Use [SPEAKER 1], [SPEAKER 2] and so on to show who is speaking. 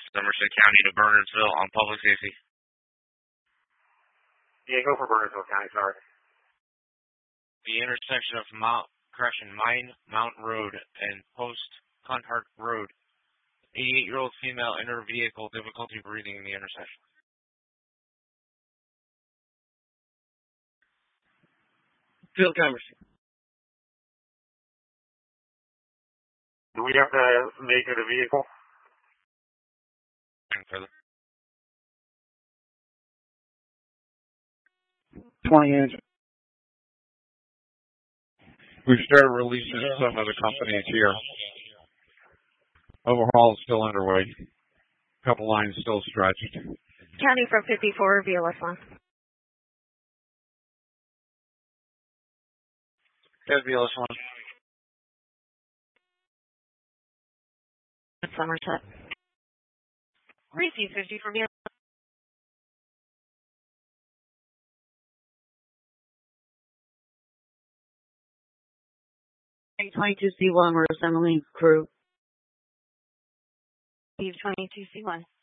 [SPEAKER 1] Somerset County to Burnsville on public safety.
[SPEAKER 2] Yeah, go for Burnsville County, sorry.
[SPEAKER 1] The intersection of Mine Mountain Road and Post Conhart Road. 88-year-old female in her vehicle, difficulty breathing in the intersection.
[SPEAKER 3] Field cameras.
[SPEAKER 2] Do we have the make of the vehicle?
[SPEAKER 1] Further.
[SPEAKER 3] 20 inch.
[SPEAKER 4] We've started releasing some of the companies here. Overhaul is still underway. A couple lines still stretched.
[SPEAKER 5] County from 54, VLS 1.
[SPEAKER 1] VLS 1.
[SPEAKER 5] Somerset. Receive 50 from VLS.
[SPEAKER 3] 22C1, we're assembling crew.
[SPEAKER 5] Receive 22C1.